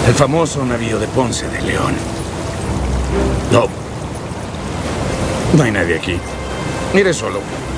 El famoso navío de Ponce de León. No. No hay nadie aquí. Iré solo.